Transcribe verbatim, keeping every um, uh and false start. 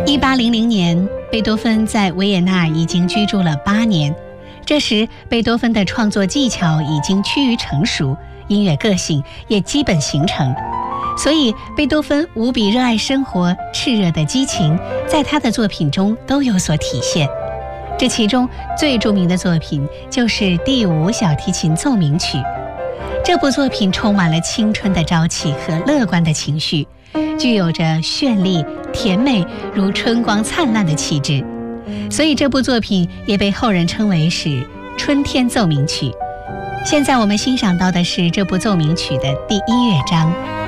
一八零零年，贝多芬在维也纳已经居住了八年。这时，贝多芬的创作技巧已经趋于成熟，音乐个性也基本形成。所以，贝多芬无比热爱生活，炽热的激情在他的作品中都有所体现。这其中最著名的作品就是第五小提琴奏鸣曲。这部作品充满了青春的朝气和乐观的情绪，具有着绚丽、甜美如春光灿烂的气质，所以这部作品也被后人称为是春天奏鸣曲。现在我们欣赏到的是这部奏鸣曲的第一乐章。